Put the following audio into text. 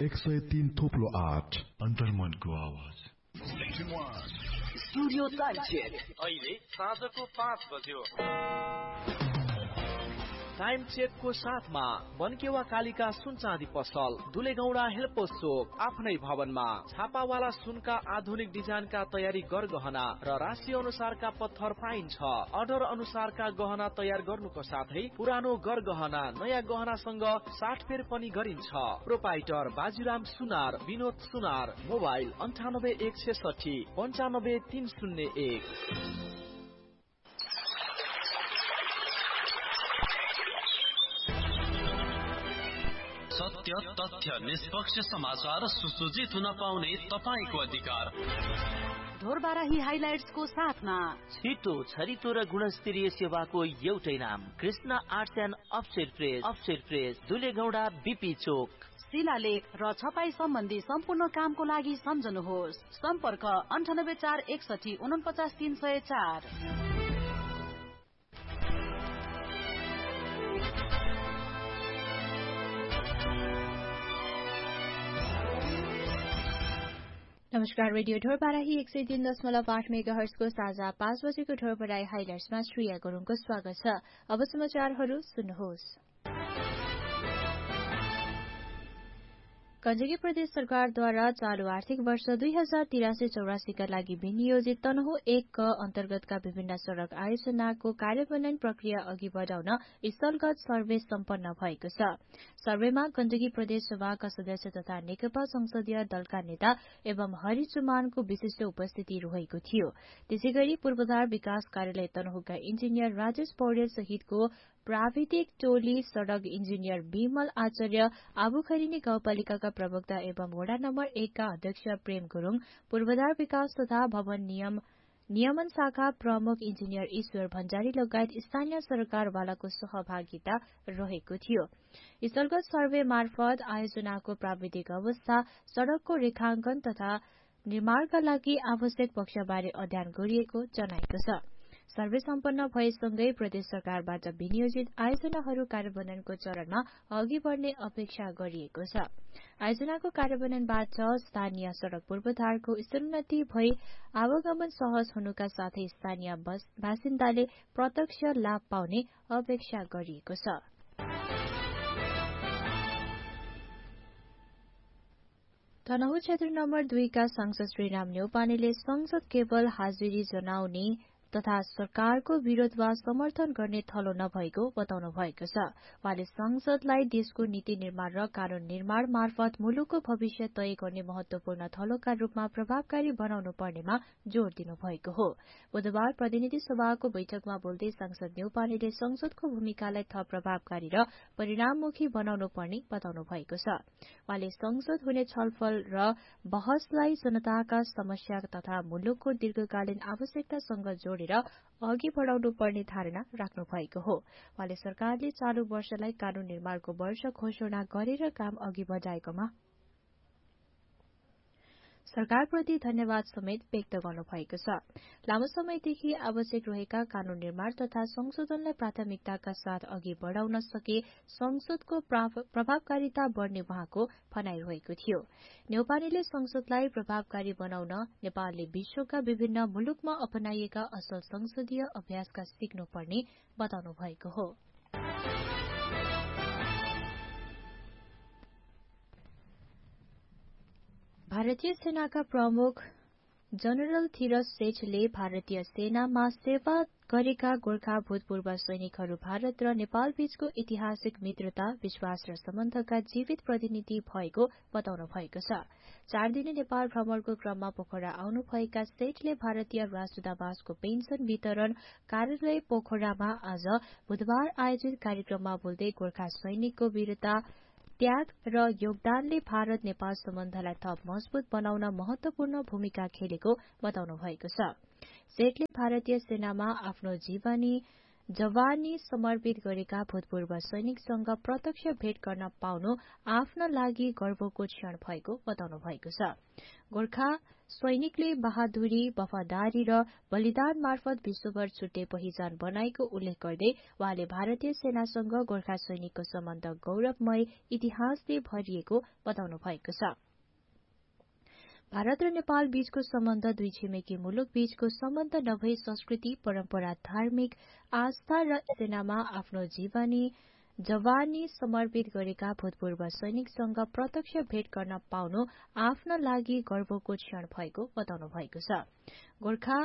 103 थोप्लो 8 अन्तर्मनको आवाज। Studio time check अहिले साँझको 5 बज्यो। टाइम चेकको साथमा बनकेवा कालिका सुन चाँदी पसल, दुलेगौडा हेल्पोस चोक, आफ्नै भवनमा छापावाला सुनका आधुनिक डिजाइनका तयारी गरगहना र राशि अनुसारका पत्थर पाइन्छ। अर्डर अनुसारका गहना तयार गर्नुको साथै पुरानो गरगहना नयाँ गहनासँग साटफेर पनि गरिन्छ। प्रोपाइटर बाजुराम सुनार, विनोद सुनार, मोबाइल 9816 95301। सत्य, तथ्य, निष्पक्ष समाचार सुसज्जित हुन पाउने तपाईको अधिकार। ढोरबाराही हाइलाइट्सको साथमा छिटो, छरितो र गुणस्तरीय सेवाको एउटै नाम, Krishna arts and offset fresh, दुलेगौडा BP चोक। शिलालेख र छपाई सम्बन्धी सम्पूर्ण कामको लागि सम्झनुहोस्। सम्पर्क 9841 49304। नमस्कार, रेडियो ढोरबाराही 103.8 मेगाहर्जको साझा 5 बजेको ढोरबाराही हाइलाइट्समा श्रेया गुरुङको स्वागत छ। अब समाचारहरू सुन्नुहोस्। गण्डकी प्रदेश सरकारद्वारा चालू आर्थिक वर्ष 2083-84 का लागि विनियोजित तनहु 1 क अन्तर्गतका विभिन्न सड़क आयोजनाको कार्यान्वयन प्रक्रिया अघि बढ़ाउन स्थलगत सर्वे सम्पन्न भएको छ। सर्वेमा गण्डकी प्रदेश सभाका सदस्य तथा नेकपा संसदीय दलका नेता एवं हरि चुमानको विशिष्ट उपस्थिति रहेको थियो। त्यसैगरी पूर्वाधार विकास कार्यालय तनहुका इन्जिनियर राजेश पौडेल सहितको प्राविधिक टोली, सड़क इन्जिनियर विमल आचार्य, आबुखैरिनी गाउँपालिकाका प्रवक्ता एवं वडा नम्बर 1 का अध्यक्ष प्रेम गुरुङ, पूर्वाधार विकास तथा भवन नियमन शाखा प्रमुख इन्जिनियर ईश्वर भण्डारी लगायत स्थानीय सरकारवालाको सहभागिता रहेको थियो। स्थलगत सर्वे मार्फत आयोजनाको प्राविधिक अवस्था, सड़कको रेखांकन तथा निर्माणका लागि आवश्यक पक्षबारे अध्ययन गरिएको जनाएको छ। सर्वे सम्पन्न भएसँगै प्रदेश सरकारबाट विनियोजित आयोजनाहरू कार्यान्वयनको चरणमा अघि बढ़ने अपेक्षा गरिएको छ। आयोजनाको कार्यान्वयनबाट स्थानीय सड़क पूर्वाधारको स्तरोन्नति भई आवागमन सहज हुनुका साथै स्थानीय बासिन्दाले प्रत्यक्ष लाभ पाउने अपेक्षा गरिएको छ। तनहुँ क्षेत्र नम्बर 2 का सांसद श्रीराम न्यौपानेले संसद केवल हाजिरी जनाउने तथा सरकारको विरोध वा समर्थन गर्ने थलो नभएको बताउनु भएको छ। उहाँले संसदलाई देशको नीति निर्माण र कानून निर्माण मार्फत मुलुकको भविष्य तय गर्ने महत्वपूर्ण थलोका रूपमा प्रभावकारी बनाउनु पर्नेमा जोड़ दिनु भएको हो। बुधबार प्रतिनिधि सभाको बैठकमा बोल्दै सांसद न्यौपानेले संसदको भूमिकालाई थप प्रभावकारी र परिणाममुखी बनाउनु पर्ने बताउनु भएको छ। उहाँले संसद हुने छलफल र बहसलाई जनताका समस्या तथा मुलुकको दीर्घकालीन आवश्यकतासँग जोडेर अघि बढ़ाउनु पर्ने धारणा राख्नु भएको हो। उहाँले सरकारले चालू वर्षलाई कानून निर्माणको वर्ष घोषणा गरेर काम अघि बढ़ाएकोमा सरकारप्रति धन्यवाद समेत व्यक्त गर्नु भएको छ। लामो समयदेखि आवश्यक रहेका कानून निर्माण तथा संशोधनलाई प्राथमिकताका साथ अघि बढ़ाउन सके संसदको प्रभावकारिता बढ़ने उहाँको भनाइ रहेको थियो। न्यौपानेले संसदलाई प्रभावकारी बनाउन नेपालले विश्वका विभिन्न मुलुकमा अपनाइएका असल संसदीय अभ्यासका सिक्नुपर्ने बताउनु भएको हो। भारतीय सेनाका प्रमुख जनरल धीरज सेठले भारतीय सेनामा सेवा गरेका गोर्खा भूतपूर्व सैनिकहरू भारत र नेपाल बीचको ऐतिहासिक मित्रता, विश्वास र सम्बन्धका जीवित प्रतिनिधि भएको बताउनु भएको छ। 4 दिने नेपाल भ्रमणको क्रममा पोखरा आउनुभएका सेठले भारतीय राजदूतावासको पेन्सन वितरण कार्यालय पोखरामा आज बुधबार आयोजित कार्यक्रममा बोल्दै गोर्खा सैनिकको वीरता, त्याग र योगदानले भारत नेपाल सम्बन्धलाई थप मजबूत बनाउन महत्वपूर्ण भूमिका खेलेको बताउनु भएको छ। सेठले भारतीय सेनामा आफ्नो जीवनी जवानी समर्पित गरेका भूतपूर्व सैनिकसँग प्रत्यक्ष भेट गर्न पाउनु आफ्ना लागि गर्वको क्षण भएको बताउनु भएको छ। गोर्खा सैनिकले बहादुरी, वफादारी र बलिदान मार्फत विश्वभर छुट्टै पहिचान बनाएको उल्लेख गर्दै वहाँले भारतीय सेनासँग गोर्खा सैनिकको सम्बन्ध गौरवमय इतिहासले भरिएको बताउनु भएको छ। भारत र नेपाल बीचको सम्बन्ध दुई छिमेकी मुलुक बीचको सम्बन्ध नभई संस्कृति, परम्परा, धार्मिक आस्था र सेनामा आफ्नो जवानी समर्पित गरेका भूतपूर्व सैनिकसँग प्रत्यक्ष भेट गर्न पाउनु आफ्ना लागि गर्वको क्षण भएको बताउनु भएको छ। गोर्खा